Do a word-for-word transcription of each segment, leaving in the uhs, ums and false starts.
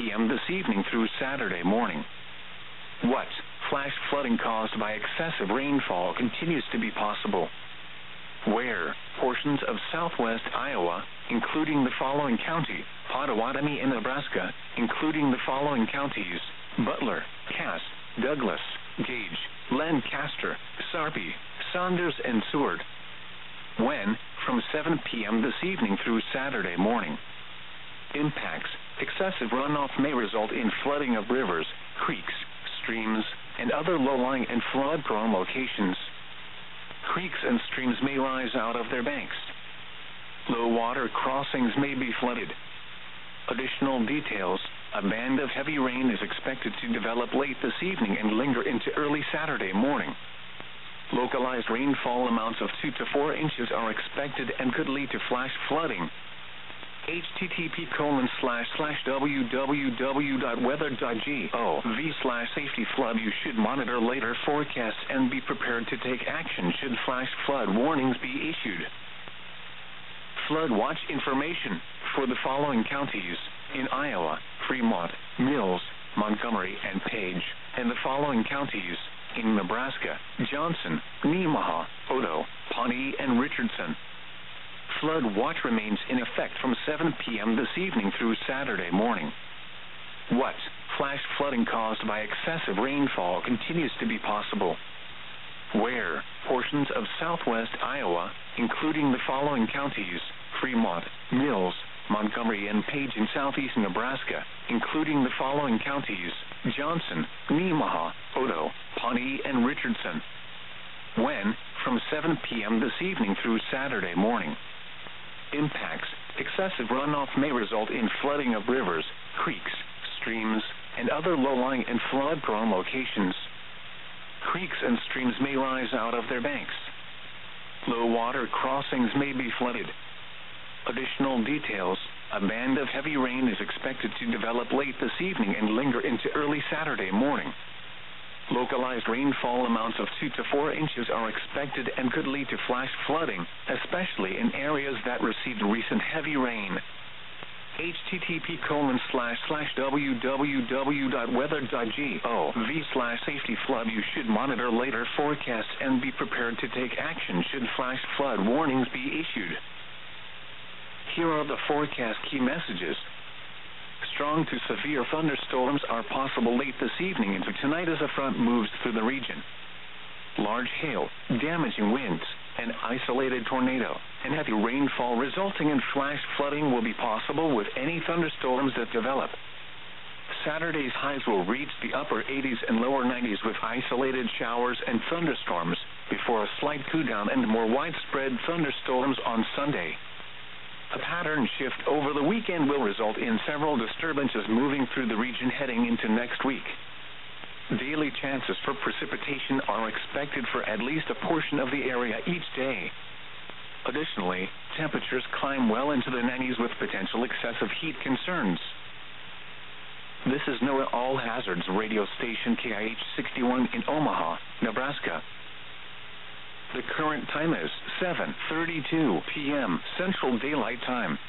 p m this evening through Saturday morning. What flash flooding caused by excessive rainfall continues to be possible? Where portions of southwest Iowa, including the following county, Pottawatomie in Nebraska, including the following counties, Butler, Cass, Douglas, Gage, Lancaster, Sarpy, Saunders, and Seward. When? From seven p m this evening through Saturday morning. Impacts: excessive runoff may result in flooding of rivers, creeks, streams, and other low-lying and flood-prone locations. Creeks and streams may rise out of their banks. Low water crossings may be flooded. Additional details: a band of heavy rain is expected to develop late this evening and linger into early Saturday morning. Localized rainfall amounts of two to four inches are expected and could lead to flash flooding. H T T P colon slash slash www dot weather dot gov slash safety flood. You should monitor later forecasts and be prepared to take action should flash flood warnings be issued. Flood watch information for the following counties in Iowa: Fremont, Mills, Montgomery, and Page, and the following counties in Nebraska: Johnson, Nemaha, Odo, Pawnee, and Richardson. Flood watch remains in effect from seven p m this evening through Saturday morning. What flash flooding caused by excessive rainfall continues to be possible? Where portions of southwest Iowa, including the following counties, Fremont, Mills, Montgomery, and Page, in southeast Nebraska, including the following counties, Johnson, Nemaha, Odo, Pawnee, and Richardson. When? From seven p m this evening through Saturday morning. Impacts: excessive runoff may result in flooding of rivers, creeks, streams, and other low-lying and flood-prone locations. Creeks and streams may rise out of their banks. Low water crossings may be flooded. Additional details: a band of heavy rain is expected to develop late this evening and linger into early Saturday morning. Localized rainfall amounts of two to four inches are expected and could lead to flash flooding, especially in areas that received recent heavy rain. H T T P colon slash slash www dot weather dot gov slash safety flood. You should monitor later forecasts and be prepared to take action should flash flood warnings be issued. Here are the forecast key messages. Strong to severe thunderstorms are possible late this evening into tonight as a front moves through the region. Large hail, damaging winds, an isolated tornado, and heavy rainfall resulting in flash flooding will be possible with any thunderstorms that develop. Saturday's highs will reach the upper eighties and lower nineties with isolated showers and thunderstorms, before a slight cool-down and more widespread thunderstorms on Sunday. A pattern shift over the weekend will result in several disturbances moving through the region heading into next week. Daily chances for precipitation are expected for at least a portion of the area each day. Additionally, temperatures climb well into the nineties with potential excessive heat concerns. This is NOAA All Hazards radio station K I H sixty-one in Omaha, Nebraska. The current time is seven thirty-two p m Central Daylight Time.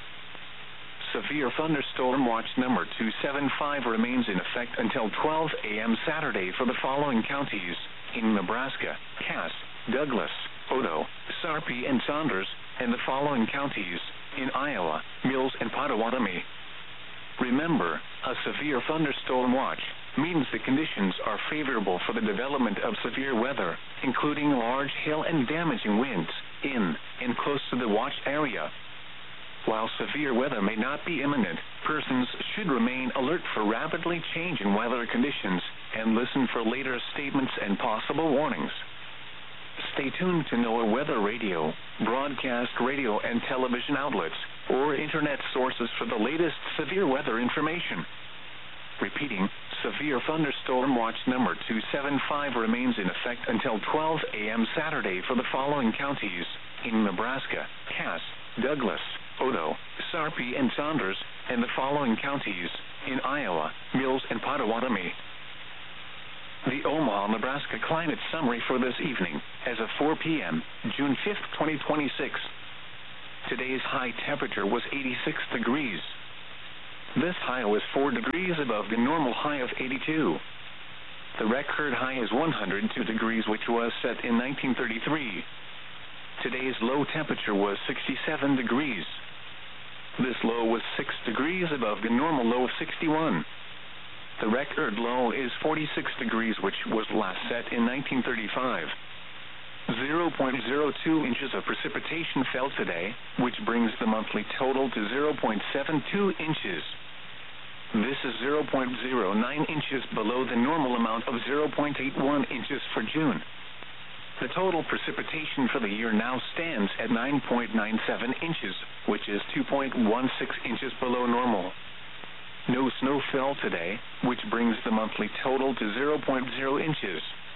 Severe thunderstorm watch number two seven five remains in effect until twelve a m Saturday for the following counties in Nebraska: Cass, Douglas, Odo, Sarpy, and Saunders, and the following counties in Iowa: Mills and Pottawatomie. Remember, a severe thunderstorm watch means the conditions are favorable for the development of severe weather, including large hail and damaging winds, in and close to the watch area. While severe weather may not be imminent, persons should remain alert for rapidly changing weather conditions and listen for later statements and possible warnings. Stay tuned to NOAA Weather Radio, broadcast radio and television outlets, or internet sources for the latest severe weather information. Repeating, severe thunderstorm watch number two seven five remains in effect until twelve a m Saturday for the following counties in Nebraska: Cass, Douglas, Odo, Sarpy, and Saunders, and the following counties in Iowa: Mills and Pottawatomie. The Omaha, Nebraska climate summary for this evening, as of four p m, June fifth, twenty twenty-six. Today's high temperature was eighty-six degrees. This high was four degrees above the normal high of eighty-two. The record high is one hundred two degrees, which was set in nineteen thirty-three. Today's low temperature was sixty-seven degrees. This low was six degrees above the normal low of sixty-one. The record low is forty-six degrees, which was last set in nineteen thirty-five. zero point zero two inches of precipitation fell today, which brings the monthly total to zero point seven two inches. This is zero point zero nine inches below the normal amount of zero point eight one inches for June. The total precipitation for the year now stands at nine point nine seven inches, which is two point one six inches below normal. No snow fell today, which brings the monthly total to zero point zero inches.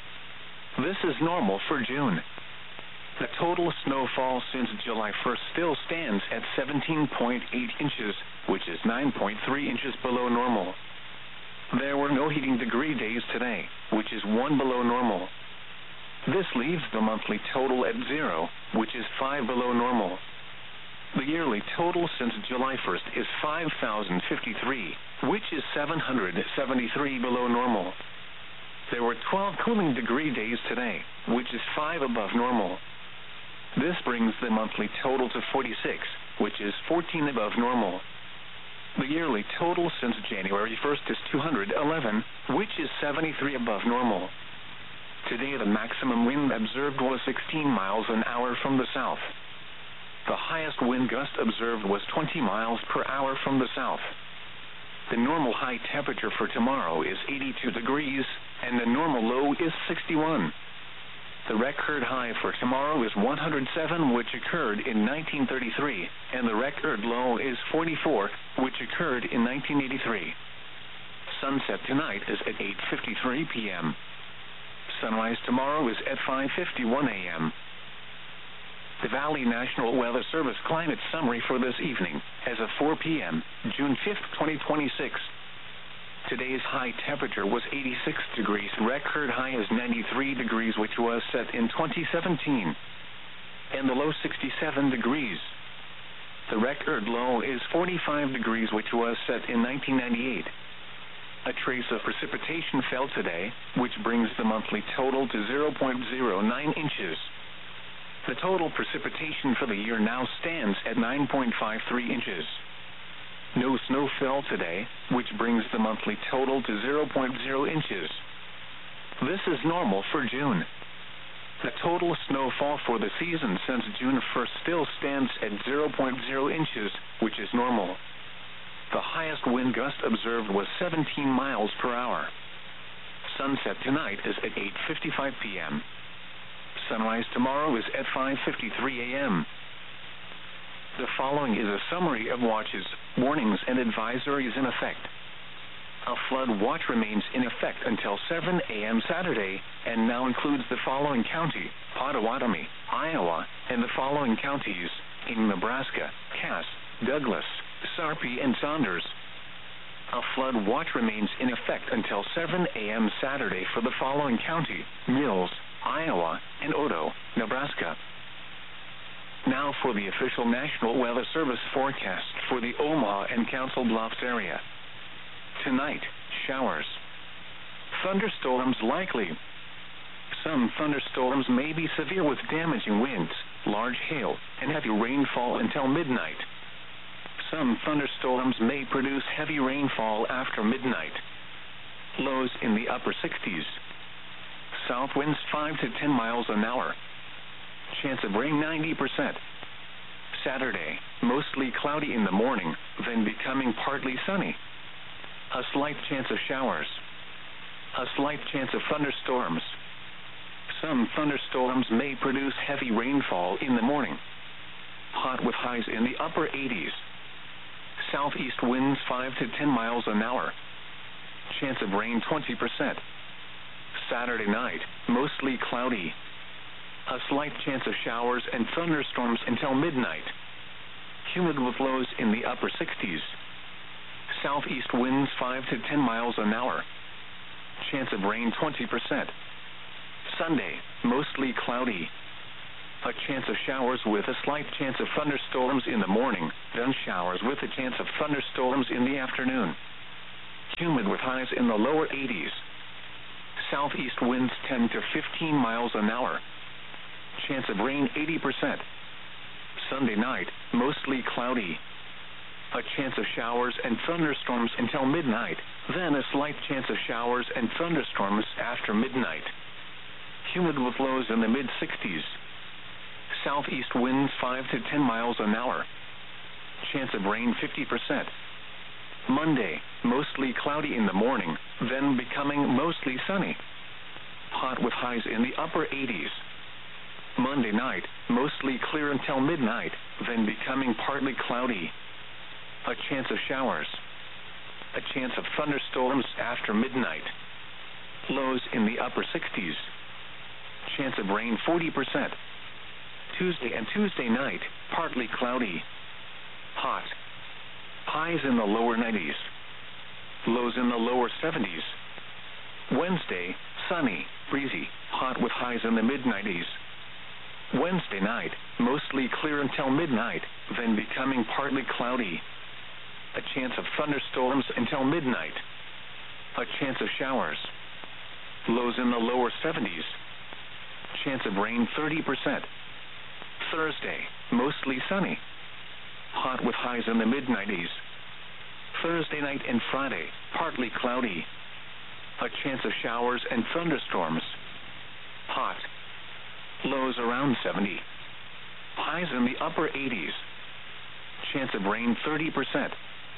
This is normal for June. The total snowfall since July first still stands at seventeen point eight inches, which is nine point three inches below normal. There were no heating degree days today, which is one below normal. This leaves the monthly total at zero, which is five below normal. The yearly total since July first is five thousand fifty-three, which is seven hundred seventy-three below normal. There were twelve cooling degree days today, which is five above normal. This brings the monthly total to forty-six, which is fourteen above normal. The yearly total since January first is two hundred eleven, which is seventy-three above normal. Today the maximum wind observed was sixteen miles an hour from the south. The highest wind gust observed was twenty miles per hour from the south. The normal high temperature for tomorrow is eighty-two degrees, and the normal low is sixty-one. The record high for tomorrow is one hundred seven, which occurred in nineteen thirty-three, and the record low is forty-four, which occurred in nineteen eighty-three. Sunset tonight is at eight fifty-three p m Sunrise tomorrow is at five fifty-one a m The Valley National Weather Service climate summary for this evening, as of four p m, June fifth, twenty twenty-six. Today's high temperature was eighty-six degrees. Record high is ninety-three degrees, which was set in twenty seventeen. And the low sixty-seven degrees. The record low is forty-five degrees, which was set in nineteen ninety-eight. A trace of precipitation fell today, which brings the monthly total to zero point zero nine inches. The total precipitation for the year now stands at nine point five three inches. No snow fell today, which brings the monthly total to zero point zero inches. This is normal for June. The total snowfall for the season since June first still stands at zero point zero inches, which is normal. The highest wind gust observed was seventeen miles per hour. Sunset tonight is at eight fifty-five p m Sunrise tomorrow is at five fifty-three a m The following is a summary of watches, warnings, and advisories in effect. A flood watch remains in effect until seven a m Saturday, and now includes the following county: Pottawatomie, Iowa, and the following counties in Nebraska: Cass, Douglas, Sarpy, and Saunders. A flood watch remains in effect until seven a m Saturday for the following county: Mills, Iowa, and Otoe, Nebraska. Now for the official National Weather Service forecast for the Omaha and Council Bluffs area. Tonight, showers. Thunderstorms likely. Some thunderstorms may be severe with damaging winds, large hail, and heavy rainfall until midnight. Some thunderstorms may produce heavy rainfall after midnight. Lows in the upper sixties. South winds five to ten miles an hour. Chance of rain ninety percent. Saturday, mostly cloudy in the morning, then becoming partly sunny. A slight chance of showers. A slight chance of thunderstorms. Some thunderstorms may produce heavy rainfall in the morning. Hot with highs in the upper eighties. Southeast winds five to ten miles an hour. Chance of rain twenty percent. Saturday night, mostly cloudy. A slight chance of showers and thunderstorms until midnight. Humid with lows in the upper sixties. Southeast winds five to ten miles an hour. Chance of rain twenty percent. Sunday, mostly cloudy. A chance of showers with a slight chance of thunderstorms in the morning, then showers with a chance of thunderstorms in the afternoon. Humid with highs in the lower eighties. Southeast winds ten to fifteen miles an hour. Chance of rain eighty percent. Sunday night, mostly cloudy. A chance of showers and thunderstorms until midnight, then a slight chance of showers and thunderstorms after midnight. Humid with lows in the mid sixties. Southeast winds five to ten miles an hour. Chance of rain fifty percent. Monday, mostly cloudy in the morning, then becoming mostly sunny. Hot with highs in the upper eighties. Monday night, mostly clear until midnight, then becoming partly cloudy. A chance of showers. A chance of thunderstorms after midnight. Lows in the upper sixties. Chance of rain forty percent. Tuesday and Tuesday night, partly cloudy. Hot. Highs in the lower nineties. Lows in the lower seventies. Wednesday, sunny, breezy, hot with highs in the mid nineties. Wednesday night, mostly clear until midnight, then becoming partly cloudy. A chance of thunderstorms until midnight. A chance of showers. Lows in the lower seventies. Chance of rain thirty percent. Thursday, mostly sunny. Hot with highs in the mid nineties. Thursday night and Friday, partly cloudy. A chance of showers and thunderstorms. Hot. Lows around seventy. Highs in the upper eighties. Chance of rain thirty percent.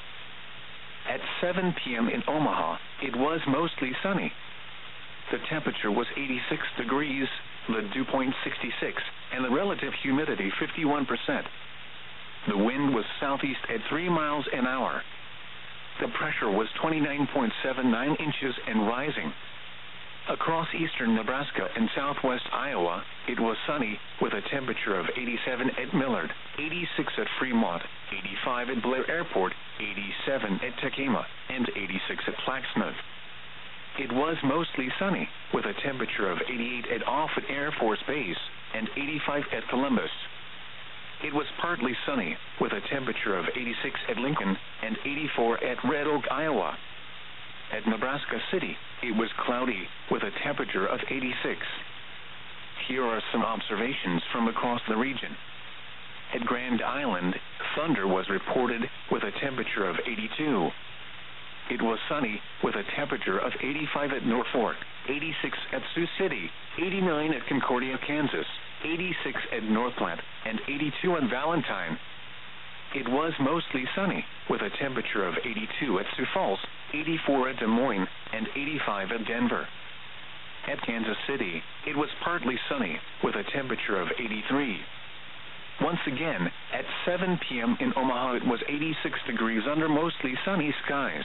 At seven p.m. in Omaha, it was mostly sunny. The temperature was eighty-six degrees, the dew point sixty-six, and the relative humidity fifty-one percent. The wind was southeast at three miles an hour. The pressure was twenty-nine point seven nine inches and rising. Across eastern Nebraska and southwest Iowa, it was sunny, with a temperature of eighty-seven at Millard, eighty-six at Fremont, eighty-five at Blair Airport, eighty-seven at Tekema, and eighty-six at Plaxmouth. It was mostly sunny, with a temperature of eighty-eight at Offutt Air Force Base, and eighty-five at Columbus. It was partly sunny, with a temperature of eighty-six at Lincoln, and eighty-four at Red Oak, Iowa. At Nebraska City, it was cloudy, with a temperature of eighty-six. Here are some observations from across the region. At Grand Island, thunder was reported, with a temperature of eighty-two. It was sunny, with a temperature of eighty-five at Norfolk, eighty-six at Sioux City, eighty-nine at Concordia, Kansas, eighty-six at North Platte, and eighty-two at Valentine. It was mostly sunny, with a temperature of eighty-two at Sioux Falls, eighty-four at Des Moines, and eighty-five at Denver. At Kansas City, it was partly sunny, with a temperature of eighty-three. Once again, at seven p.m. in Omaha, it was eighty-six degrees under mostly sunny skies.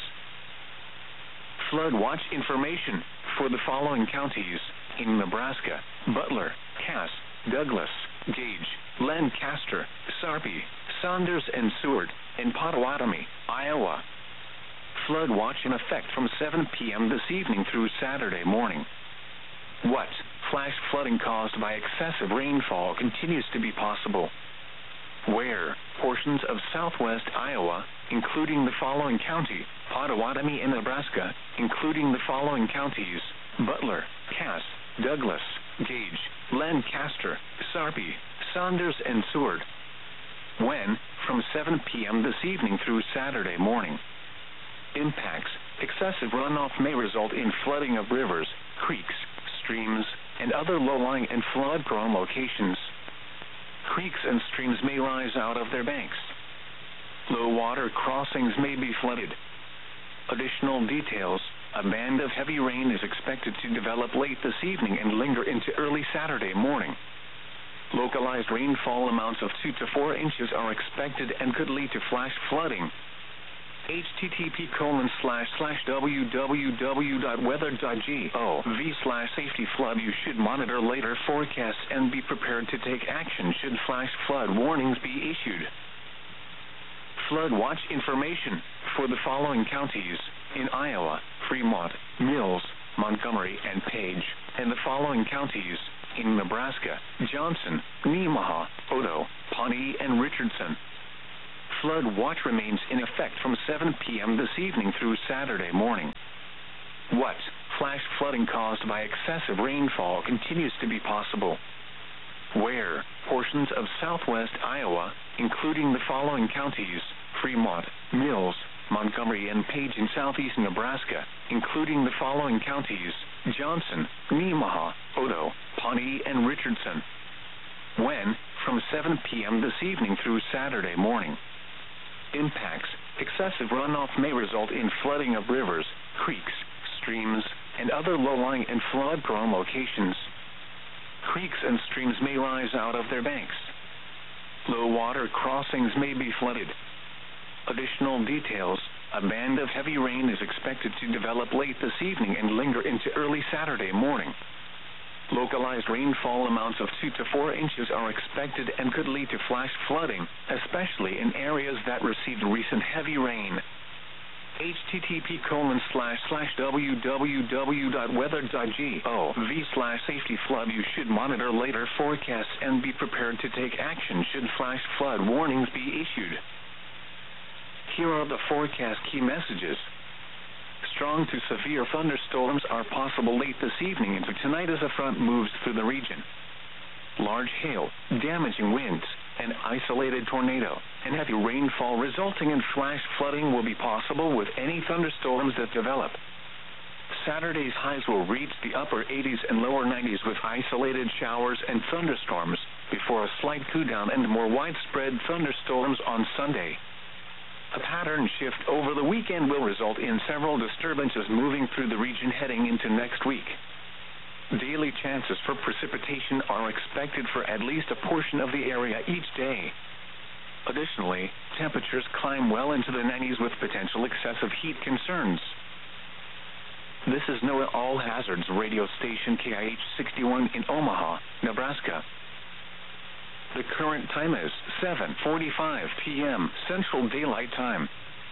Flood watch information for the following counties in Nebraska: Butler, Cass, Douglas, Gage, Lancaster, Sarpy, Saunders and Seward, and Pottawatomie, Iowa. Flood watch in effect from seven p.m. this evening through Saturday morning. What flash flooding caused by excessive rainfall continues to be possible? Where portions of southwest Iowa, including the following county, Pottawatomie in Nebraska, including the following counties, Butler, Cass, Douglas, Gage, Lancaster, Sarpy, Saunders and Seward. When? From seven p.m. this evening through Saturday morning. Impacts: excessive runoff may result in flooding of rivers, creeks, streams, and other low-lying and flood-prone locations. Creeks and streams may rise out of their banks. Low-water crossings may be flooded. Additional details: a band of heavy rain is expected to develop late this evening and linger into early Saturday morning. Localized rainfall amounts of two to four inches are expected and could lead to flash flooding. http colon slash slash www.weather.gov slash safety flood. You should monitor later forecasts and be prepared to take action should flash flood warnings be issued. Flood watch information for the following counties in Iowa: Fremont, Mills, Montgomery, and Page, and the following counties: in Nebraska, Johnson, Nemaha, Odo, Pawnee, and Richardson. Flood watch remains in effect from seven p.m. this evening through Saturday morning. What? Flash flooding caused by excessive rainfall continues to be possible. Where? Portions of southwest Iowa, including the following counties: Fremont, Mills, Montgomery, and Page in southeast Nebraska, including the following counties: Johnson, Nemaha, Odo, Pawnee, and Richardson. When? From seven p.m. this evening through Saturday morning. Impacts: excessive runoff may result in flooding of rivers, creeks, streams, and other low-lying and flood-prone locations. Creeks and streams may rise out of their banks. Low-water crossings may be flooded. Additional details: a band of heavy rain is expected to develop late this evening and linger into early Saturday morning. Localized rainfall amounts of two to four inches are expected and could lead to flash flooding, especially in areas that received recent heavy rain. http colon slash slash www dot weather dot gov slash safety flood. You should monitor later forecasts and be prepared to take action should flash flood warnings be issued. Here are the forecast key messages. Strong to severe thunderstorms are possible late this evening into tonight as a front moves through the region. Large hail, damaging winds, an isolated tornado, and heavy rainfall resulting in flash flooding will be possible with any thunderstorms that develop. Saturday's highs will reach the upper eighties and lower nineties with isolated showers and thunderstorms, before a slight cool down and more widespread thunderstorms on Sunday. A pattern shift over the weekend will result in several disturbances moving through the region heading into next week. Daily chances for precipitation are expected for at least a portion of the area each day. Additionally, temperatures climb well into the nineties with potential excessive heat concerns. This is NOAA All Hazards radio station K I H sixty-one in Omaha, Nebraska. The current time is seven forty-five p.m. Central Daylight Time.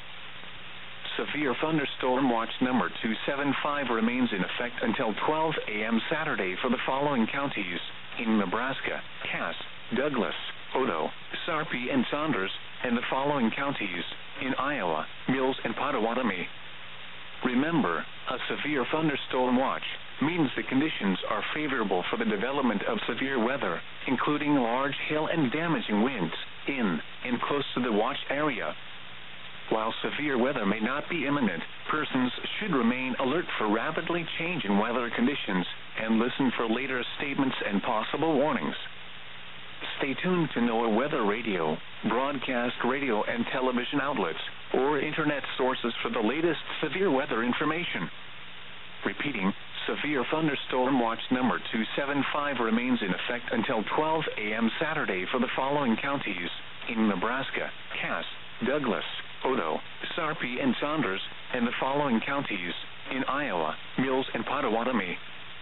Severe thunderstorm watch number two seven five remains in effect until twelve a.m. Saturday for the following counties: in Nebraska, Cass, Douglas, Odo, Sarpy, and Saunders, and the following counties: in Iowa, Mills, and Potawatomi. Remember, a severe thunderstorm watch means the conditions are favorable for the development of severe weather, including large hail and damaging winds, in and close to the watch area. While severe weather may not be imminent, persons should remain alert for rapidly changing weather conditions and listen for later statements and possible warnings. Stay tuned to NOAA Weather Radio, broadcast radio and television outlets, or internet sources for the latest severe weather information. Repeating, severe thunderstorm watch number two seven five remains in effect until twelve a.m. Saturday for the following counties: in Nebraska, Cass, Douglas, Odo, Sarpy, and Saunders, and the following counties: in Iowa, Mills, and Potawatomi.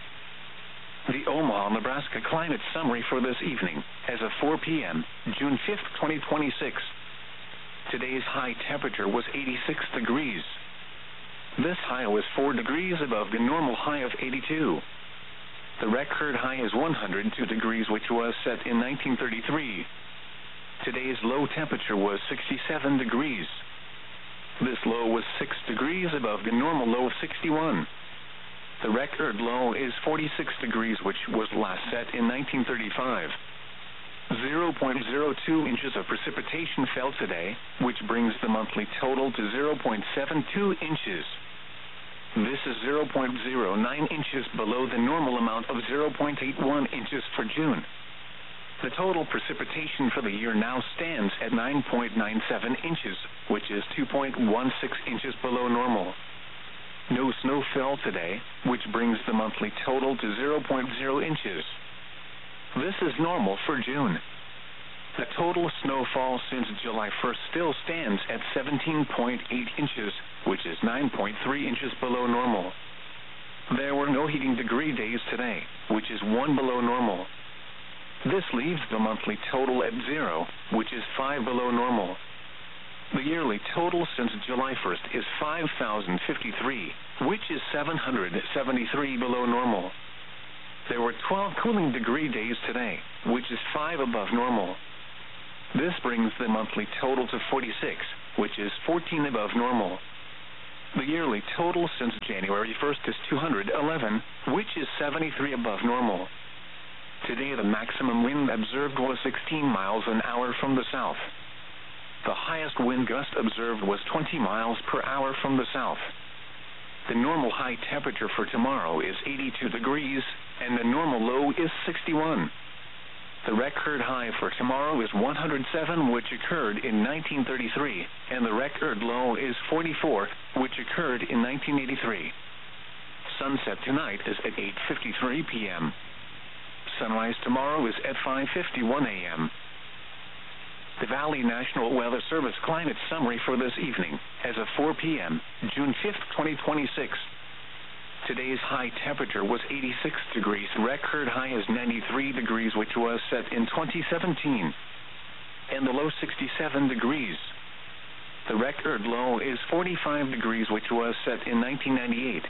The Omaha, Nebraska climate summary for this evening, as of four p.m., June fifth, twenty twenty-six. Today's high temperature was eighty-six degrees. This high was four degrees above the normal high of eighty-two. The record high is one hundred two degrees, which was set in nineteen thirty-three. Today's low temperature was sixty-seven degrees. This low was six degrees above the normal low of sixty-one. The record low is forty-six degrees, which was last set in nineteen thirty-five. zero point zero two inches of precipitation fell today, which brings the monthly total to zero point seven two inches. This is zero point zero nine inches below the normal amount of zero point eight one inches for June. The total precipitation for the year now stands at nine point nine seven inches, which is two point one six inches below normal. No snow fell today, which brings the monthly total to zero point zero inches. This is normal for June. The total snowfall since July first still stands at seventeen point eight inches, which is nine point three inches below normal. There were no heating degree days today, which is one below normal. This leaves the monthly total at zero, which is five below normal. The yearly total since July first is five thousand fifty-three, which is seven hundred seventy-three below normal. There were twelve cooling degree days today, which is five above normal. This brings the monthly total to forty-six, which is fourteen above normal. The yearly total since January first is two hundred eleven, which is seventy-three above normal. Today the maximum wind observed was sixteen miles an hour from the south. The highest wind gust observed was twenty miles per hour from the south. The normal high temperature for tomorrow is eighty-two degrees, and the normal low is sixty-one. The record high for tomorrow is one hundred seven, which occurred in nineteen thirty-three, and the record low is forty-four, which occurred in nineteen eighty-three. Sunset tonight is at eight fifty-three p m Sunrise tomorrow is at five fifty-one a m The Valley National Weather Service climate summary for this evening, as of four p m, June fifth, twenty twenty-six. Today's high temperature was eighty-six degrees. Record high is ninety-three degrees, which was set in twenty seventeen. And the low sixty-seven degrees. The record low is forty-five degrees, which was set in nineteen ninety-eight.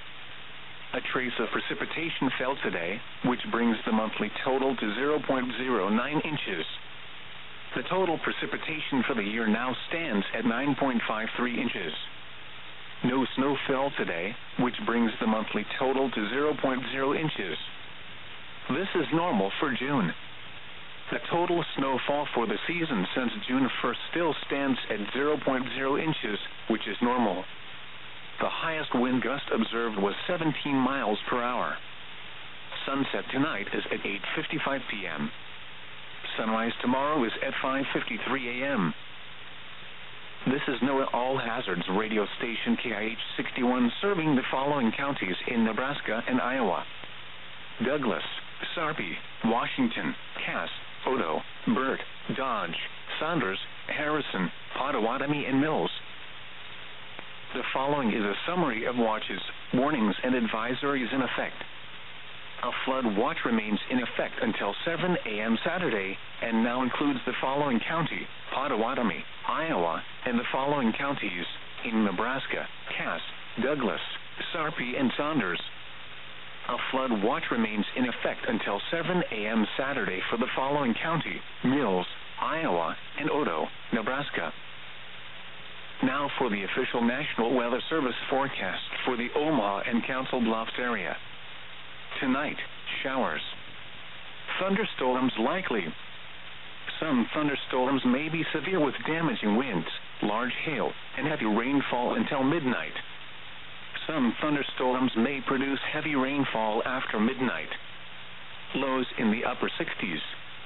A trace of precipitation fell today, which brings the monthly total to zero point zero nine inches. The total precipitation for the year now stands at nine point five three inches. No snow fell today, which brings the monthly total to zero point zero inches. This is normal for June. The total snowfall for the season since June first still stands at zero point zero inches, which is normal. The highest wind gust observed was seventeen miles per hour. Sunset tonight is at eight fifty-five p m Sunrise tomorrow is at five fifty-three a m This is NOAA All Hazards radio station K I H sixty-one, serving the following counties in Nebraska and Iowa: Douglas, Sarpy, Washington, Cass, Odo, Burt, Dodge, Saunders, Harrison, Pottawatomie, and Mills. The following is a summary of watches, warnings, and advisories in effect. A flood watch remains in effect until seven a m Saturday, and now includes the following county: Pottawatomie, Iowa, and the following counties in Nebraska: Cass, Douglas, Sarpy, and Saunders. A flood watch remains in effect until seven a m Saturday for the following county: Mills, Iowa, and Odo, Nebraska. Now for the official National Weather Service forecast for the Omaha and Council Bluffs area. Tonight, showers. Thunderstorms likely. Some thunderstorms may be severe with damaging winds, large hail, and heavy rainfall until midnight. Some thunderstorms may produce heavy rainfall after midnight. Lows in the upper sixties.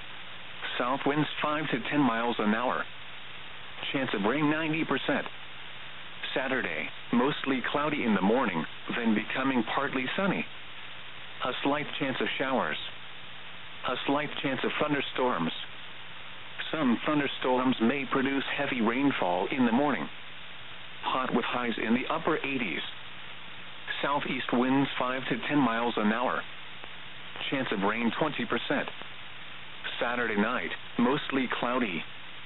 South winds five to ten miles an hour. Chance of rain ninety percent. Saturday, mostly cloudy in the morning, then becoming partly sunny. A slight chance of showers. A slight chance of thunderstorms. Some thunderstorms may produce heavy rainfall in the morning. Hot with highs in the upper eighties. Southeast winds five to ten miles an hour. Chance of rain twenty percent. Saturday night, mostly cloudy.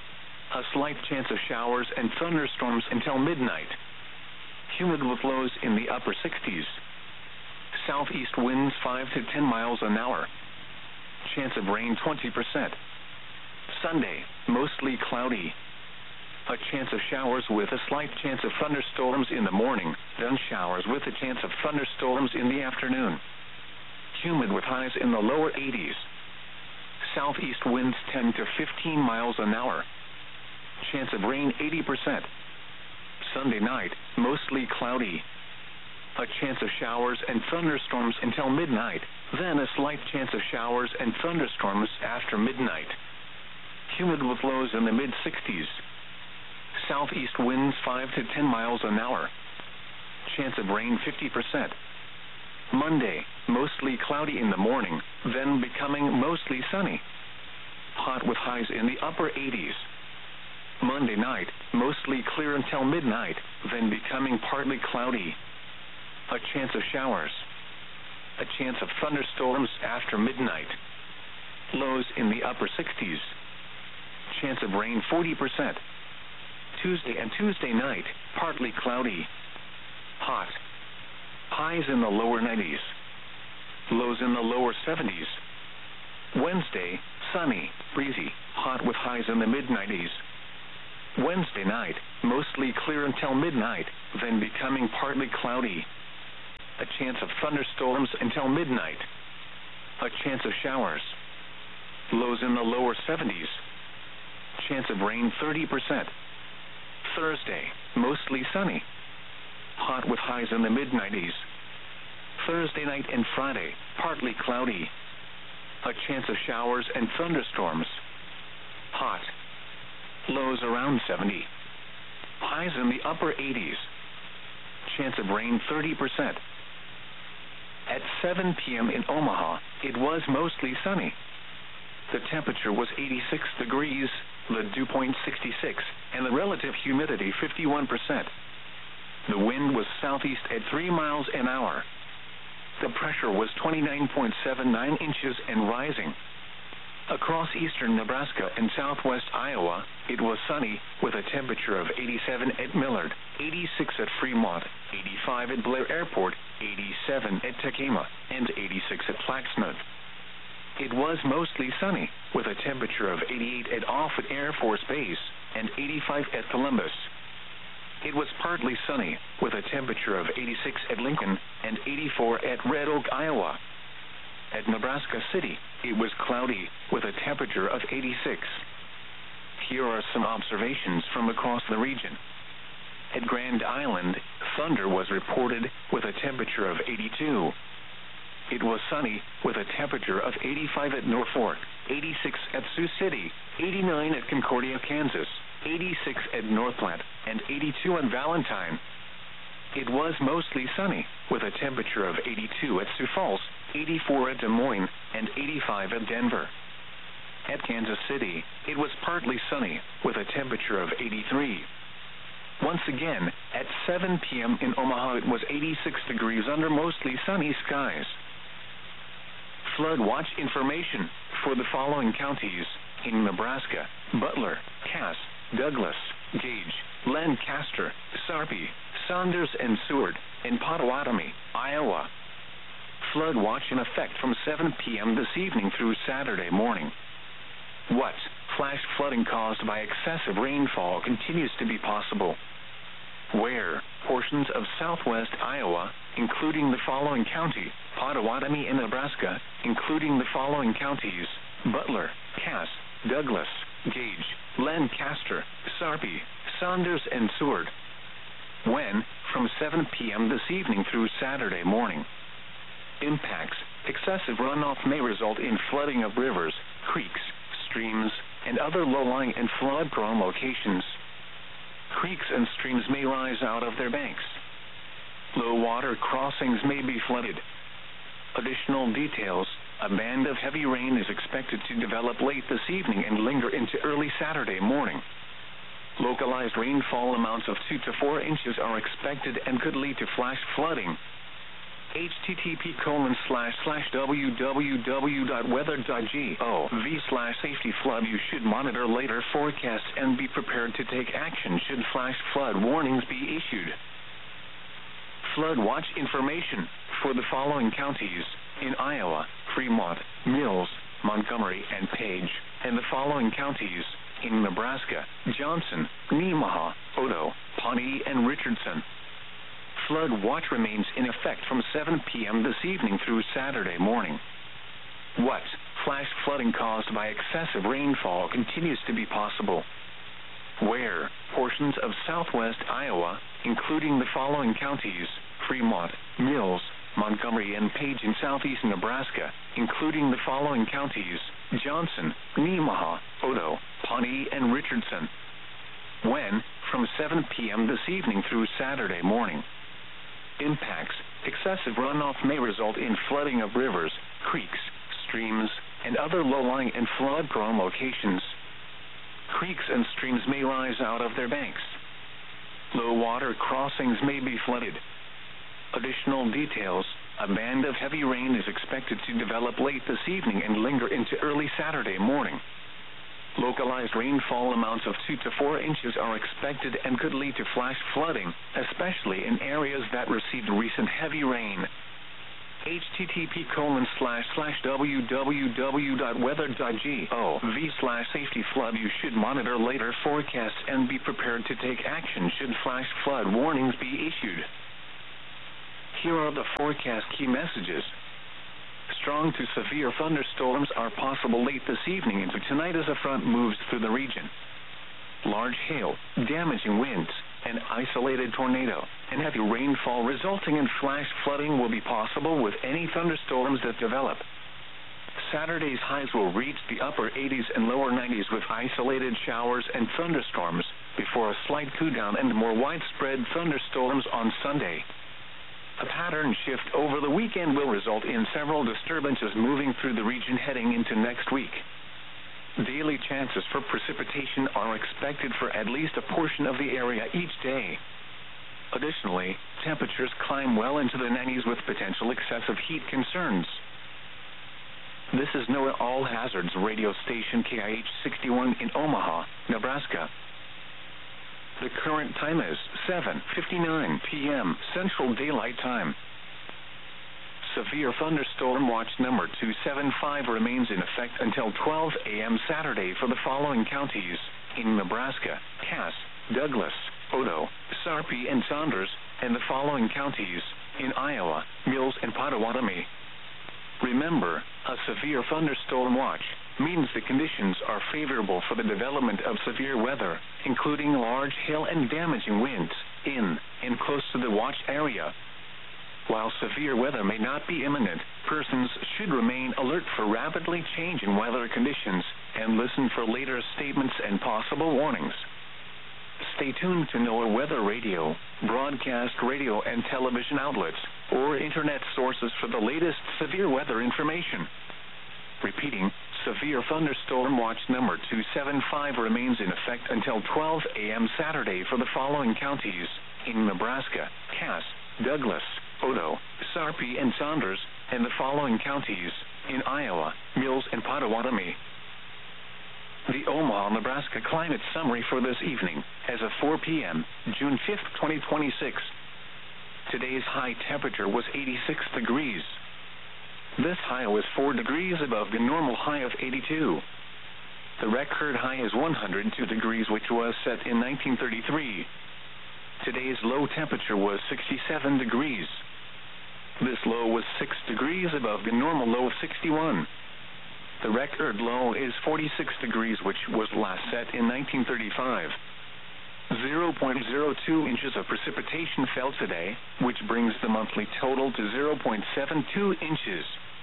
A slight chance of showers and thunderstorms until midnight. Humid with lows in the upper sixties. Southeast winds five to ten miles an hour. Chance of rain twenty percent. Sunday, mostly cloudy. A chance of showers with a slight chance of thunderstorms in the morning, then showers with a chance of thunderstorms in the afternoon. Humid with highs in the lower eighties. Southeast winds ten to fifteen miles an hour. Chance of rain eighty percent. Sunday night, mostly cloudy. A chance of showers and thunderstorms until midnight, then a slight chance of showers and thunderstorms after midnight. Humid with lows in the mid sixties. Southeast winds five to ten miles an hour. Chance of rain fifty percent. Monday, mostly cloudy in the morning, then becoming mostly sunny. Hot with highs in the upper eighties. Monday night, mostly clear until midnight, then becoming partly cloudy. A chance of showers. A chance of thunderstorms after midnight. Lows in the upper sixties. Chance of rain forty percent. Tuesday and Tuesday night, partly cloudy. Hot. Highs in the lower nineties. lows in the lower seventies. Wednesday, sunny, breezy, hot with highs in the mid nineties. Wednesday night, mostly clear until midnight, then becoming partly cloudy. A chance of thunderstorms until midnight. A chance of showers. Lows in the lower seventies. Chance of rain thirty percent. Thursday, mostly sunny. Hot with highs in the mid nineties. Thursday night and Friday, partly cloudy. A chance of showers and thunderstorms. Hot. Lows around seventy. Highs in the upper eighties. Chance of rain thirty percent. At seven p.m. in Omaha, it was mostly sunny. The temperature was eighty-six degrees, the dew point sixty-six, and the relative humidity fifty-one percent. The wind was southeast at three miles an hour. The pressure was twenty-nine point seven nine inches and rising. Across eastern Nebraska and southwest Iowa, it was sunny, with a temperature of eighty-seven at Millard, eighty-six at Fremont, eighty-five at Blair Airport, eighty-seven at Tekema, and eighty-six at Flaxnut. It was mostly sunny, with a temperature of eighty-eight at Offutt Air Force Base, and eighty-five at Columbus. It was partly sunny, with a temperature of eighty-six at Lincoln, and eighty-four at Red Oak, Iowa. At Nebraska City, it was cloudy, with a temperature of eighty-six. Here are some observations from across the region. At Grand Island, thunder was reported, with a temperature of eighty-two. It was sunny, with a temperature of eighty-five at Norfolk, eighty-six at Sioux City, eighty-nine at Concordia, Kansas, eighty-six at North Platte, and eighty-two at Valentine. It was mostly sunny, with a temperature of eighty-two at Sioux Falls, eighty-four at Des Moines, and eighty-five at Denver. At Kansas City, it was partly sunny, with a temperature of eighty-three. Once again, at seven p.m. in Omaha, it was eighty-six degrees under mostly sunny skies. Flood watch information for the following counties in Nebraska: Butler, Cass, Douglas, Gage, Lancaster, Sarpy, Saunders and Seward, and Pottawatomie, Iowa. Flood watch in effect from seven p.m. this evening through Saturday morning. What? Flash flooding caused by excessive rainfall continues to be possible. Where? Portions of southwest Iowa, including the following county: Pottawatomie in Nebraska, including the following counties: Butler, Cass, Douglas, Gage, Lancaster, Sarpy, Saunders and Seward. When? From seven p.m. this evening through Saturday morning. Impacts: excessive runoff may result in flooding of rivers, creeks, streams, and other low-lying and flood-prone locations. Creeks and streams may rise out of their banks. Low-water crossings may be flooded. Additional details: a band of heavy rain is expected to develop late this evening and linger into early Saturday morning. Localized rainfall amounts of two to four inches are expected and could lead to flash flooding. H T T P colon slash slash www dot weather dot gov slash safety flood. You should monitor later forecasts and be prepared to take action should flash flood warnings be issued. Flood watch information for the following counties in Iowa: Fremont, Mills, Montgomery, and Page, and the following counties in Nebraska: Johnson, Nemaha, Odo, Pawnee, and Richardson. Flood watch remains in effect from seven p.m. this evening through Saturday morning. What? Flash flooding caused by excessive rainfall continues to be possible. Where? Portions of southwest Iowa, including the following counties: Fremont, Mills, Montgomery, and Page, in southeast Nebraska, including the following counties: Johnson, Nemaha, Odo, Pawnee, and Richardson. When? From seven p.m. this evening through Saturday morning. Impacts: excessive runoff may result in flooding of rivers, creeks, streams, and other low-lying and flood-prone locations. Creeks and streams may rise out of their banks. Low-water crossings may be flooded. Additional details: a band of heavy rain is expected to develop late this evening and linger into early Saturday morning. Localized rainfall amounts of two to four inches are expected and could lead to flash flooding, especially in areas that received recent heavy rain. http colon slash slash www.weather.gov slash safety flood. You should monitor later forecasts and be prepared to take action should flash flood warnings be issued. Here are the forecast key messages. Strong to severe thunderstorms are possible late this evening into tonight as a front moves through the region. Large hail, damaging winds, an isolated tornado, and heavy rainfall resulting in flash flooding will be possible with any thunderstorms that develop. Saturday's highs will reach the upper eighties and lower nineties with isolated showers and thunderstorms, before a slight cool-down and more widespread thunderstorms on Sunday. A pattern shift over the weekend will result in several disturbances moving through the region heading into next week. Daily chances for precipitation are expected for at least a portion of the area each day. Additionally, temperatures climb well into the nineties with potential excessive heat concerns. This is NOAA All Hazards radio station K I H sixty-one in Omaha, Nebraska. The current time is seven fifty-nine p m Central Daylight Time. Severe thunderstorm watch number two seven five remains in effect until twelve a m Saturday for the following counties in Nebraska: Cass, Douglas, Odo, Sarpy, and Saunders, and the following counties in Iowa: Mills and Potawatomi. Remember, a severe thunderstorm watch means the conditions are favorable for the development of severe weather, including large hail and damaging winds, in and close to the watch area. While severe weather may not be imminent, persons should remain alert for rapidly changing weather conditions and listen for later statements and possible warnings. Stay tuned to NOAA Weather Radio, broadcast radio and television outlets, or internet sources for the latest severe weather information. Repeating, severe thunderstorm watch number two seven five remains in effect until twelve a m Saturday for the following counties in Nebraska: Cass, Douglas, Odo, Sarpy, and Saunders, and the following counties in Iowa: Mills and Potawatomi. The Omaha, Nebraska climate summary for this evening as of four p m June fifth, twenty twenty-six. Today's high temperature was eighty-six degrees. This high was four degrees above the normal high of eighty-two. The record high is one hundred two degrees, which was set in nineteen thirty-three. Today's low temperature was sixty-seven degrees. This low was six degrees above the normal low of sixty-one. The record low is forty-six degrees, which was last set in nineteen thirty-five. zero point zero two inches of precipitation fell today, which brings the monthly total to zero point seven two inches.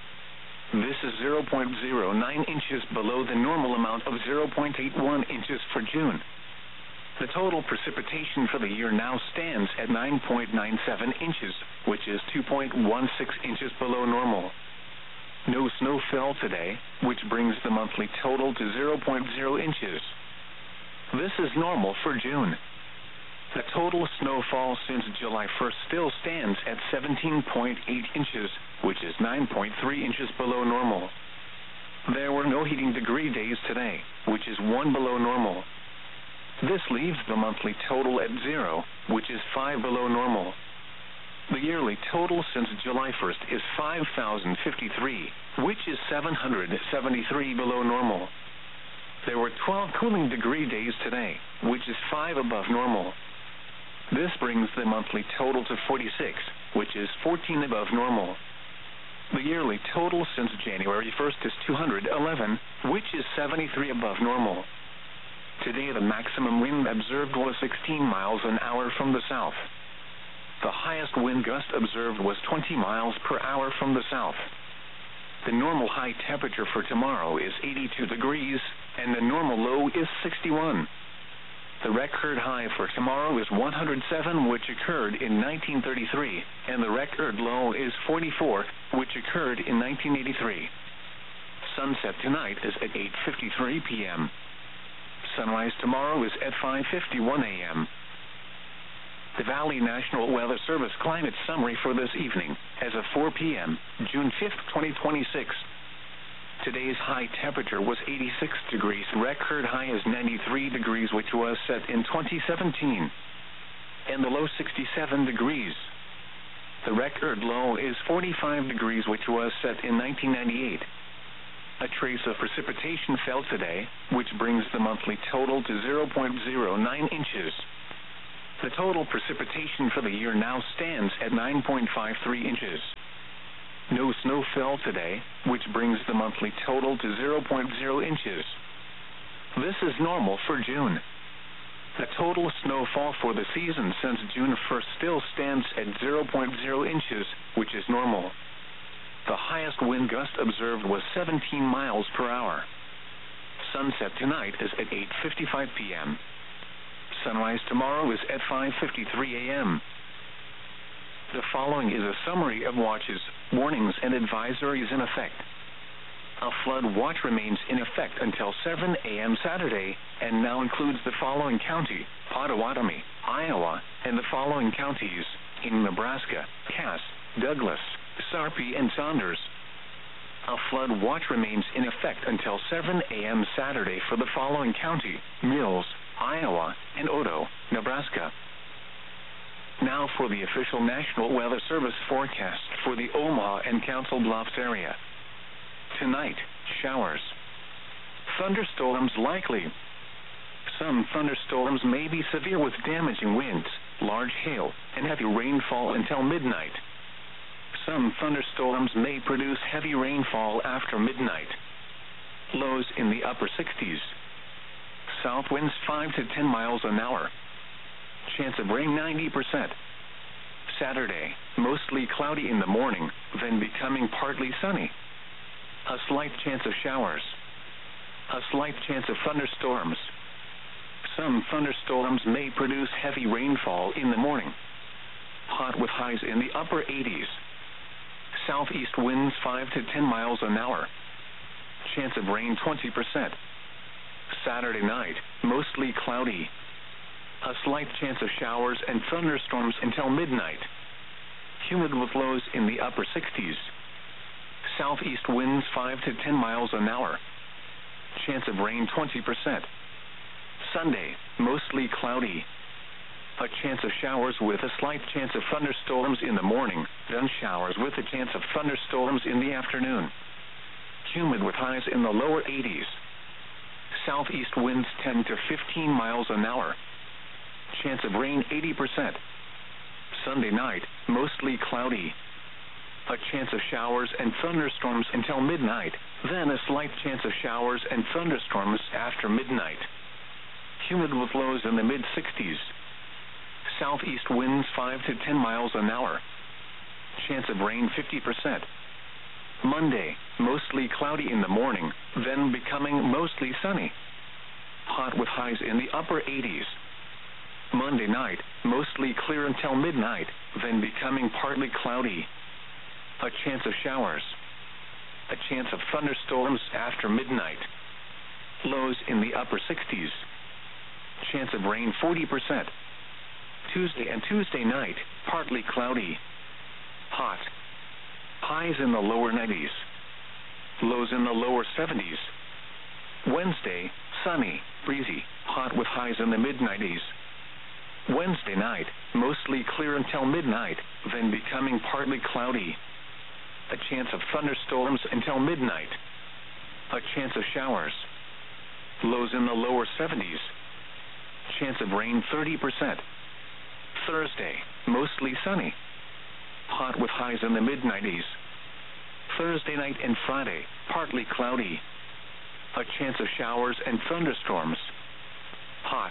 This is zero point zero nine inches below the normal amount of zero point eight one inches for June. The total precipitation for the year now stands at nine point nine seven inches, which is two point one six inches below normal. No snow fell today, which brings the monthly total to zero point zero inches. This is normal for June. The total snowfall since July first still stands at seventeen point eight inches, which is nine point three inches below normal. There were no heating degree days today, which is one below normal. This leaves the monthly total at zero, which is five below normal. The yearly total since July first is five thousand fifty-three, which is seven hundred seventy-three below normal. There were twelve cooling degree days today, which is five above normal. This brings the monthly total to forty-six, which is fourteen above normal. The yearly total since January first is two hundred eleven, which is seventy-three above normal. Today the maximum wind observed was sixteen miles an hour from the south. The highest wind gust observed was twenty miles per hour from the south. The normal high temperature for tomorrow is eighty-two degrees, and the normal low is sixty-one. The record high for tomorrow is one hundred seven, which occurred in nineteen thirty-three, and the record low is forty-four, which occurred in nineteen eighty-three. Sunset tonight is at eight fifty-three p m Sunrise tomorrow is at five fifty-one a m The Valley National Weather Service climate summary for this evening as of four p m June fifth, twenty twenty-six. Today's high temperature was eighty-six degrees. Record high is ninety-three degrees, which was set in twenty seventeen. And the low sixty-seven degrees. The record low is forty-five degrees, which was set in nineteen ninety-eight. A trace of precipitation fell today, which brings the monthly total to zero point zero nine inches. The total precipitation for the year now stands at nine point five three inches. No snow fell today, which brings the monthly total to zero point zero inches. This is normal for June. The total snowfall for the season since June first still stands at zero point zero inches, which is normal. The highest wind gust observed was seventeen miles per hour. Sunset tonight is at eight fifty-five p m Sunrise tomorrow is at five fifty-three a m The following is a summary of watches, warnings, and advisories in effect. A flood watch remains in effect until seven a m Saturday, and now includes the following county: Pottawatomie, Iowa, and the following counties in Nebraska: Cass, Douglas, Sarpy, and Saunders. A flood watch remains in effect until seven a m Saturday for the following county: Mills, Iowa, and Otoe, Nebraska. Now for the official National Weather Service forecast for the Omaha and Council Bluffs area. Tonight, showers. Thunderstorms likely. Some thunderstorms may be severe with damaging winds, large hail, and heavy rainfall until midnight. Some thunderstorms may produce heavy rainfall after midnight. Lows in the upper sixties. South winds five to ten miles an hour. Chance of rain ninety percent. Saturday, mostly cloudy in the morning, then becoming partly sunny. A slight chance of showers. A slight chance of thunderstorms. Some thunderstorms may produce heavy rainfall in the morning. Hot with highs in the upper eighties. Southeast winds five to ten miles an hour. Chance of rain twenty percent. Saturday night, mostly cloudy. A slight chance of showers and thunderstorms until midnight. Humid with lows in the upper sixties. Southeast winds five to ten miles an hour. Chance of rain twenty percent. Sunday, mostly cloudy. A chance of showers with a slight chance of thunderstorms in the morning, then showers with a chance of thunderstorms in the afternoon. Humid with highs in the lower eighties. Southeast winds ten to fifteen miles an hour. Chance of rain eighty percent. Sunday night, mostly cloudy. A chance of showers and thunderstorms until midnight, then a slight chance of showers and thunderstorms after midnight. Humid with lows in the mid sixties. Southeast winds five to ten miles an hour. Chance of rain fifty percent. Monday, mostly cloudy in the morning, then becoming mostly sunny. Hot with highs in the upper eighties. Monday night, mostly clear until midnight, then becoming partly cloudy. A chance of showers. A chance of thunderstorms after midnight. Lows in the upper sixties. Chance of rain forty percent. Tuesday and Tuesday night, partly cloudy. Hot. Highs in the lower nineties. Lows in the lower seventies. Wednesday, sunny, breezy, hot with highs in the mid nineties. Wednesday night, mostly clear until midnight, then becoming partly cloudy. A chance of thunderstorms until midnight. A chance of showers. Lows in the lower seventies. Chance of rain thirty percent. Thursday, mostly sunny. Hot with highs in the mid nineties. Thursday night and Friday, partly cloudy. A chance of showers and thunderstorms. Hot.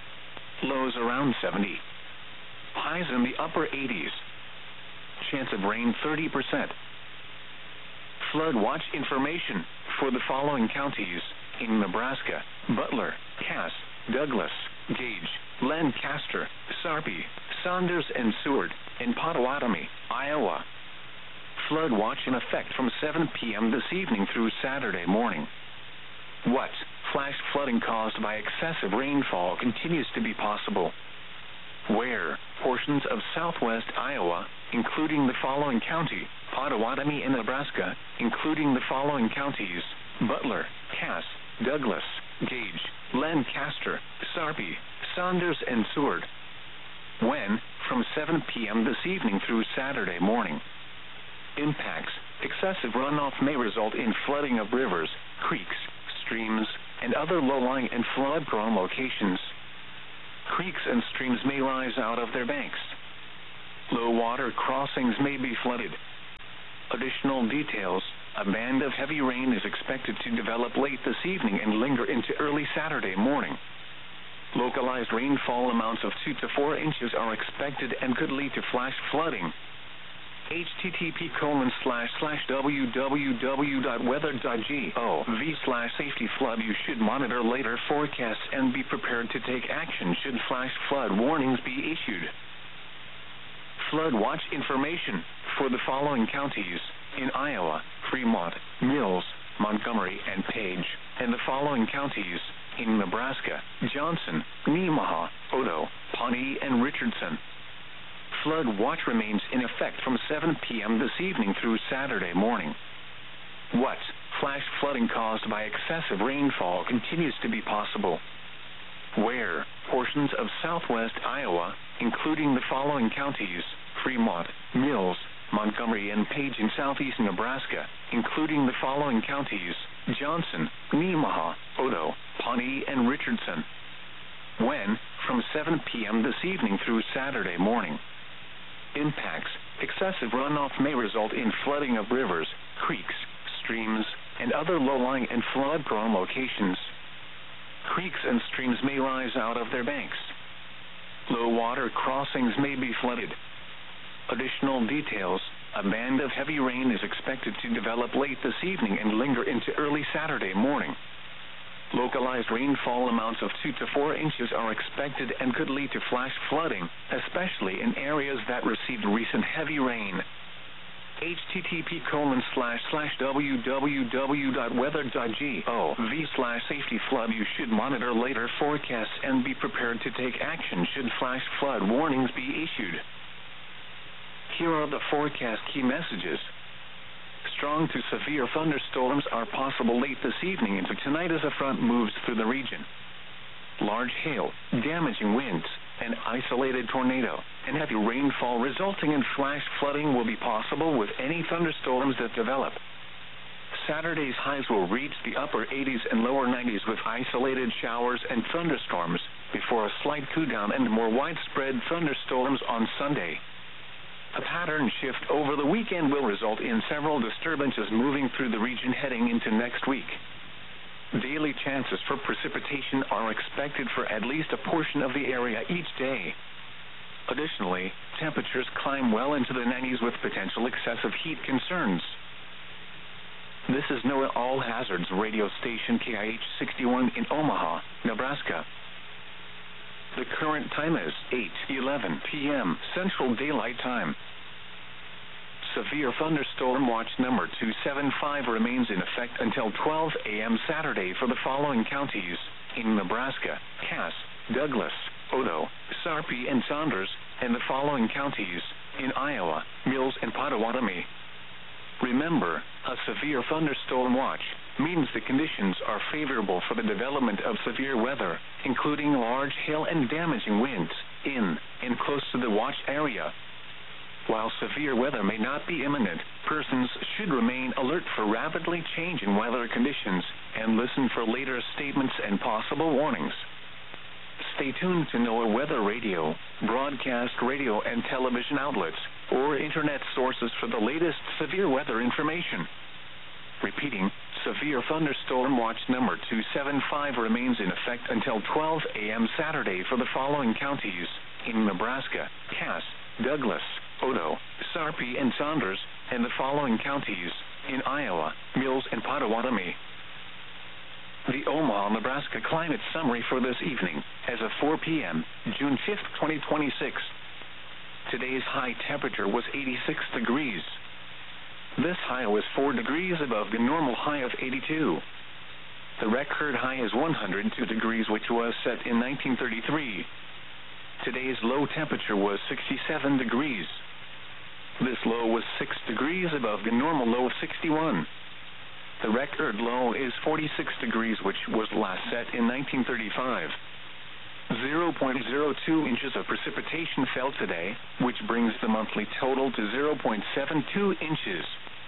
Lows around seventy. Highs in the upper eighties. Chance of rain thirty percent. Flood watch information for the following counties in Nebraska: Butler, Cass, Douglas, Gage, Lancaster, Sarpy, Saunders and Seward, and Pottawatomie, Iowa. Flood watch in effect from seven p m this evening through Saturday morning. What? Flash flooding caused by excessive rainfall continues to be possible. Where? Portions of southwest Iowa, including the following county: Pottawatomie in Nebraska, including the following counties: Butler, Cass, Douglas, Gage, Lancaster, Sarpy, Saunders and Seward. When? from seven p m this evening through Saturday morning. Impacts: excessive runoff may result in flooding of rivers, creeks, streams, and other low-lying and flood-prone locations. Creeks and streams may rise out of their banks. Low water crossings may be flooded. Additional details: a band of heavy rain is expected to develop late this evening and linger into early Saturday morning. Localized rainfall amounts of two to four inches are expected and could lead to flash flooding. H T T P colon slash slash www dot weather dot gov slash safety flood. You should monitor later forecasts and be prepared to take action should flash flood warnings be issued. Flood watch information for the following counties in Iowa: Fremont, Mills, Montgomery, and Page, and the following counties in Nebraska: Johnson, Nemaha, Odo, Pawnee, and Richardson. Flood watch remains in effect from seven p m this evening through Saturday morning. What? Flash flooding caused by excessive rainfall continues to be possible. Where? Portions of southwest Iowa, including the following counties: Fremont, Mills, Montgomery, and Page, in southeast Nebraska, including the following counties: Johnson, Nemaha, Odo, Pawnee, and Richardson. When? From seven p m this evening through Saturday morning. Impacts: excessive runoff may result in flooding of rivers, creeks, streams, and other low-lying and flood-prone locations. Creeks and streams may rise out of their banks. Low water crossings may be flooded. Additional details: a band of heavy rain is expected to develop late this evening and linger into early Saturday morning. Localized rainfall amounts of two to four inches are expected and could lead to flash flooding, especially in areas that received recent heavy rain. H T T P colon slash slash www dot weather dot gov slash safety flood. You should monitor later forecasts and be prepared to take action should flash flood warnings be issued. Here are the forecast key messages. Strong to severe thunderstorms are possible late this evening into tonight as a front moves through the region. Large hail, damaging winds, an isolated tornado, and heavy rainfall resulting in flash flooding will be possible with any thunderstorms that develop. Saturday's highs will reach the upper eighties and lower nineties with isolated showers and thunderstorms, before a slight cool-down and more widespread thunderstorms on Sunday. A pattern shift over the weekend will result in several disturbances moving through the region heading into next week. Daily chances for precipitation are expected for at least a portion of the area each day. Additionally, temperatures climb well into the nineties with potential excessive heat concerns. This is NOAA All Hazards radio station K I H sixty-one in Omaha, Nebraska. The current time is eight eleven p m Central Daylight Time. Severe thunderstorm watch number two seven five remains in effect until twelve a m Saturday for the following counties in Nebraska: Cass, Douglas, Odo, Sarpy, and Saunders, and the following counties in Iowa: Mills and Potawatomi. Remember, a severe thunderstorm watch means the conditions are favorable for the development of severe weather, including large hail and damaging winds, in and close to the watch area. While severe weather may not be imminent, persons should remain alert for rapidly changing weather conditions and listen for later statements and possible warnings. Stay tuned to NOAA Weather Radio, broadcast radio and television outlets, or internet sources for the latest severe weather information. Repeating, severe thunderstorm watch number two seven five remains in effect until twelve a m Saturday for the following counties in Nebraska: Cass, Douglas, Odo, Sarpy, and Saunders, and the following counties in Iowa: Mills and Potawatomi. The Omaha, Nebraska climate summary for this evening as of four p m June fifth, twenty twenty-six. Today's high temperature was eighty-six degrees. This high was four degrees above the normal high of eighty-two. The record high is one hundred two degrees, which was set in nineteen thirty-three. Today's low temperature was sixty-seven degrees. This low was six degrees above the normal low of sixty-one. The record low is forty-six degrees, which was last set in nineteen thirty-five. zero point zero two inches of precipitation fell today, which brings the monthly total to zero point seven two inches.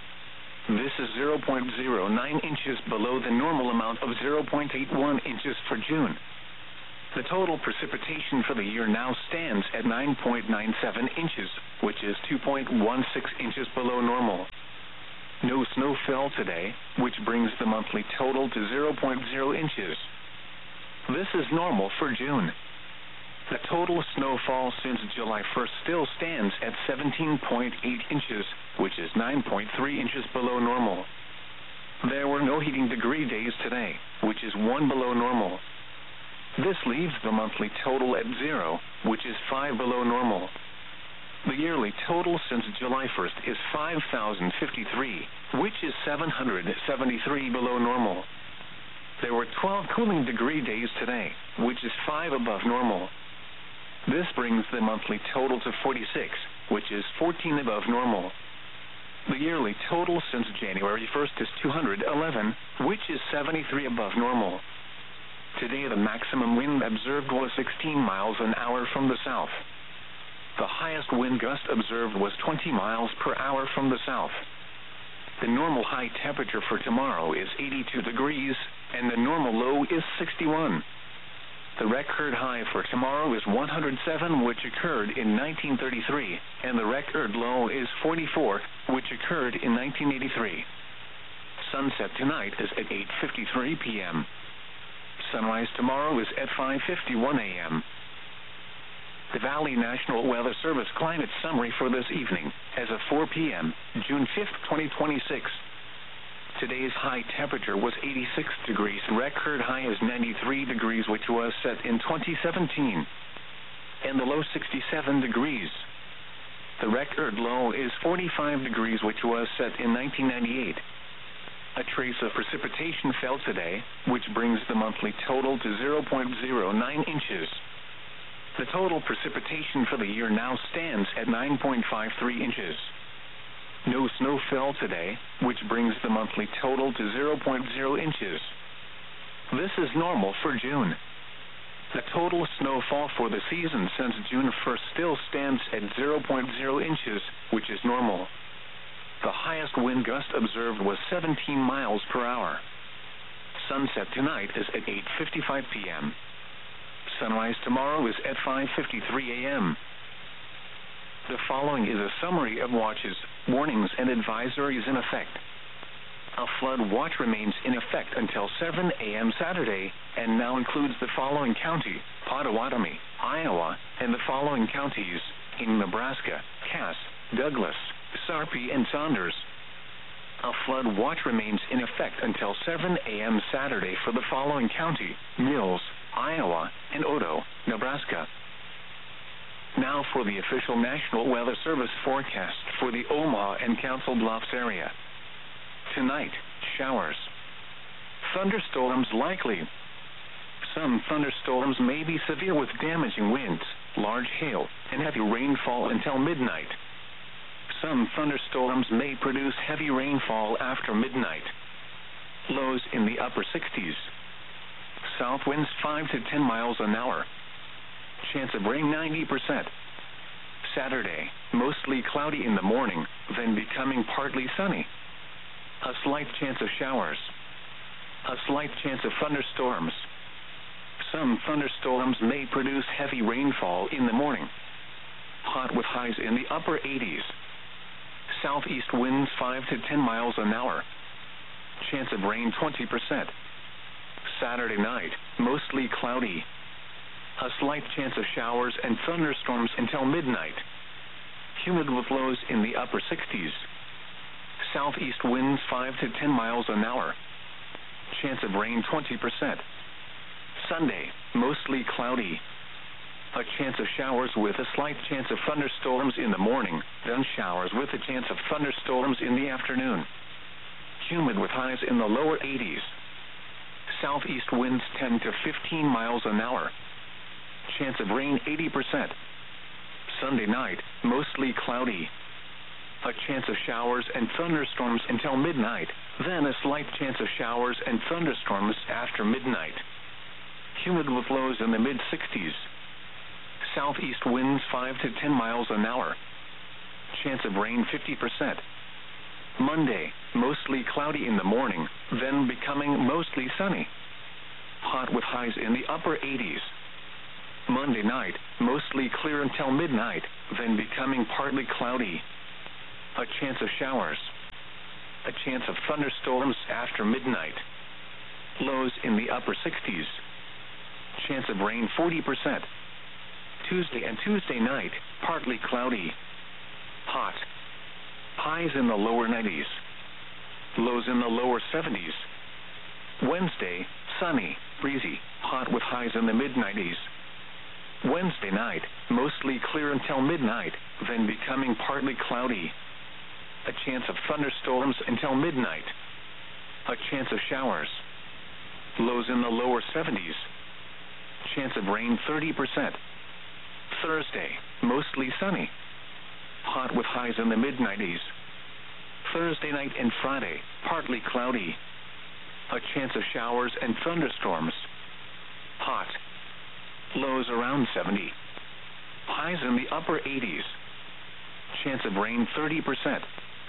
This is zero point zero nine inches below the normal amount of zero point eight one inches for June. The total precipitation for the year now stands at nine point nine seven inches, which is two point one six inches below normal. No snow fell today, which brings the monthly total to zero point zero inches. This is normal for June. The total snowfall since July first still stands at seventeen point eight inches, which is nine point three inches below normal. There were no heating degree days today, which is one below normal. This leaves the monthly total at zero, which is five below normal. The yearly total since July first is five thousand fifty-three, which is seven hundred seventy-three below normal. There were twelve cooling degree days today, which is five above normal. This brings the monthly total to forty-six, which is fourteen above normal. The yearly total since January first is two hundred eleven, which is seventy-three above normal. Today the maximum wind observed was sixteen miles an hour from the south. The highest wind gust observed was twenty miles per hour from the south. The normal high temperature for tomorrow is eighty-two degrees, and the normal low is sixty-one. The record high for tomorrow is one hundred seven, which occurred in nineteen thirty-three, and the record low is forty-four, which occurred in nineteen eighty-three. Sunset tonight is at eight fifty-three p m Sunrise tomorrow is at five fifty-one a m The Valley National Weather Service climate summary for this evening, as of four p m, June fifth, twenty twenty-six. Today's high temperature was eighty-six degrees. Record high is ninety-three degrees, which was set in twenty seventeen. And the low sixty-seven degrees. The record low is forty-five degrees, which was set in nineteen ninety-eight. A trace of precipitation fell today, which brings the monthly total to zero point zero nine inches. The total precipitation for the year now stands at nine point five three inches. No snow fell today, which brings the monthly total to zero point zero inches. This is normal for June. The total snowfall for the season since June first still stands at zero point zero inches, which is normal. The highest wind gust observed was seventeen miles per hour. Sunset tonight is at eight fifty-five p m Sunrise tomorrow is at five fifty-three a m The following is a summary of watches, warnings, and advisories in effect. A flood watch remains in effect until seven a m Saturday, and now includes the following county: Pottawatomie, Iowa, and the following counties in Nebraska: Cass, Douglas, Sarpy, and Saunders. A flood watch remains in effect until seven a m Saturday for the following county: Mills, Iowa, and Odo, Nebraska. Now for the official National Weather Service forecast for the Omaha and Council Bluffs area. Tonight, showers. Thunderstorms likely. Some thunderstorms may be severe with damaging winds, large hail, and heavy rainfall until midnight. Some thunderstorms may produce heavy rainfall after midnight. Lows in the upper sixties. South winds five to ten miles an hour. Chance of rain ninety percent. Saturday, mostly cloudy in the morning, then becoming partly sunny. A slight chance of showers. A slight chance of thunderstorms. Some thunderstorms may produce heavy rainfall in the morning. Hot with highs in the upper eighties. Southeast winds five to ten miles an hour. Chance of rain twenty percent. Saturday night, mostly cloudy. A slight chance of showers and thunderstorms until midnight. Humid with lows in the upper sixties. Southeast winds five to ten miles an hour. Chance of rain twenty percent. Sunday, mostly cloudy. A chance of showers with a slight chance of thunderstorms in the morning, then showers with a chance of thunderstorms in the afternoon. Humid with highs in the lower eighties. Southeast winds ten to fifteen miles an hour. Chance of rain eighty percent. Sunday night, mostly cloudy. A chance of showers and thunderstorms until midnight, then a slight chance of showers and thunderstorms after midnight. humid with lows in the mid sixties. Southeast winds five to ten miles an hour. Chance of rain fifty percent. Monday, mostly cloudy in the morning, then becoming mostly sunny. Hot with highs in the upper eighties. Monday night, mostly clear until midnight, then becoming partly cloudy. A chance of showers. A chance of thunderstorms after midnight. Lows in the upper sixties. Chance of rain forty percent. Tuesday and Tuesday night, partly cloudy. Hot. Highs in the lower nineties. Lows in the lower seventies. Wednesday, sunny, breezy, hot with highs in the mid nineties. Wednesday night, mostly clear until midnight, then becoming partly cloudy. A chance of thunderstorms until midnight. A chance of showers. Lows in the lower seventies. Chance of rain thirty percent. Thursday, mostly sunny. Hot with highs in the mid nineties. Thursday night and Friday, partly cloudy. A chance of showers and thunderstorms. Hot. Lows around seventy. Highs in the upper eighties. Chance of rain thirty percent.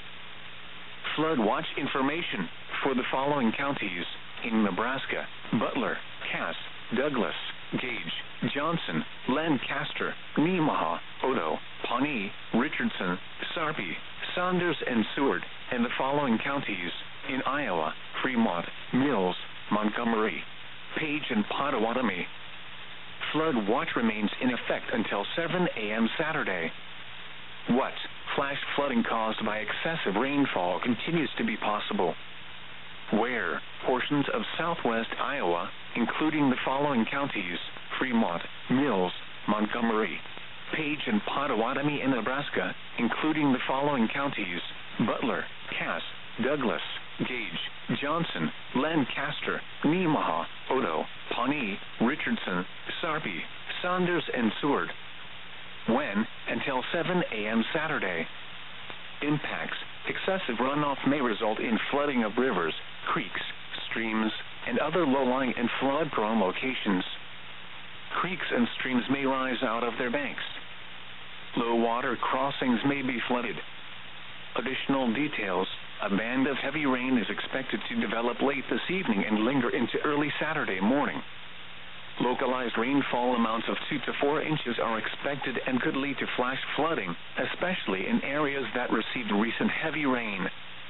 Flood watch information for the following counties in Nebraska: Butler, Cass, Douglas, Gage, Johnson, Lancaster, Nemaha, Odo, Pawnee, Richardson, Sarpy, Saunders, and Seward, and the following counties in Iowa: Fremont, Mills, Montgomery, Page, and Pottawatomie. Flood watch remains in effect until seven a.m. Saturday. What? Flash flooding caused by excessive rainfall continues to be possible. Where? Portions of southwest Iowa, including the following counties: Fremont, Mills, Montgomery, Page, and Pottawatomie in Nebraska, including the following counties: Butler, Cass, Douglas, Gage, Johnson, Lancaster, Nemaha, Odo, Pawnee, Richardson, Sarpy, Saunders, and Seward. When? Until seven a.m. Saturday. Impacts: excessive runoff may result in flooding of rivers, creeks, streams, and other low-lying and flood-prone locations. Creeks and streams may rise out of their banks. Low-water crossings may be flooded. Additional details: a band of heavy rain is expected to develop late this evening and linger into early Saturday morning. Localized rainfall amounts of two to four inches are expected and could lead to flash flooding, especially in areas that received recent heavy rain.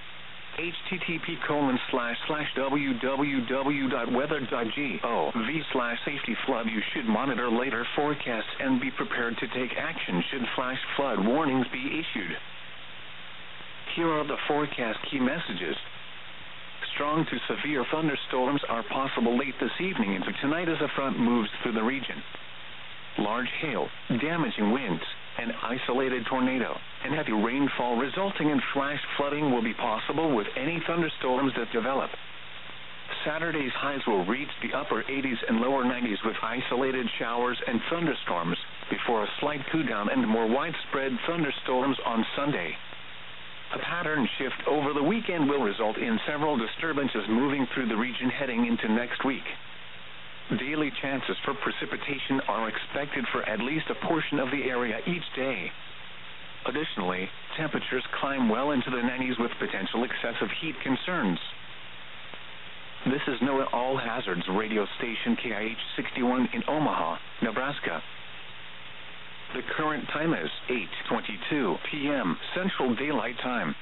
http colon slash slash www dot weather dot gov slash safety flood. You should monitor later forecasts and be prepared to take action should flash flood warnings be issued. Here are the forecast key messages. Strong to severe thunderstorms are possible late this evening into tonight as a front moves through the region. Large hail, damaging winds, an isolated tornado, and heavy rainfall resulting in flash flooding will be possible with any thunderstorms that develop. Saturday's highs will reach the upper eighties and lower nineties with isolated showers and thunderstorms, before a slight cool down and more widespread thunderstorms on Sunday. A pattern shift over the weekend will result in several disturbances moving through the region heading into next week. Daily chances for precipitation are expected for at least a portion of the area each day. Additionally, temperatures climb well into the nineties with potential excessive heat concerns. This is NOAA All Hazards radio station K I H sixty-one in Omaha, Nebraska. The current time is eight twenty-two p.m. Central Daylight Time.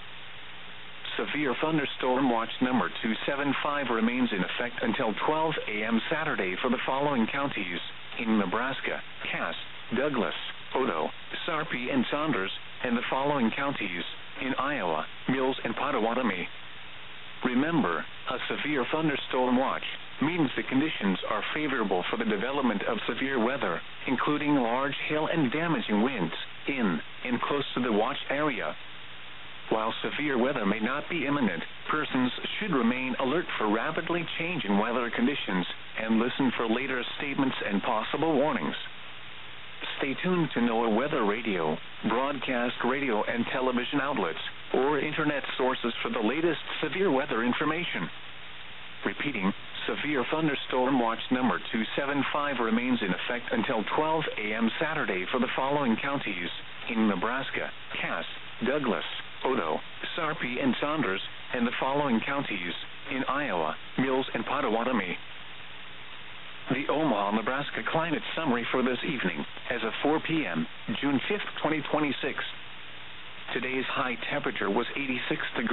Severe thunderstorm watch number two seven five remains in effect until twelve a.m. Saturday for the following counties in Nebraska: Cass, Douglas, Odo, Sarpy, and Saunders, and the following counties in Iowa: Mills and Pottawatomie. Remember, a severe thunderstorm watch means the conditions are favorable for the development of severe weather, including large hail and damaging winds, in and close to the watch area. While severe weather may not be imminent, persons should remain alert for rapidly changing weather conditions and listen for later statements and possible warnings. Stay tuned to NOAA Weather Radio, broadcast radio and television outlets, or internet sources for the latest severe weather information. Repeating, severe thunderstorm watch number two seven five remains in effect until twelve a.m. Saturday for the following counties: in Nebraska, Cass, Douglas, Odo, Sarpy, and Saunders, and the following counties: in Iowa, Mills and Pottawatomie. The Omaha, Nebraska climate summary for this evening, as of four p.m., June fifth, twenty twenty-six. Today's high temperature was eighty-six degrees.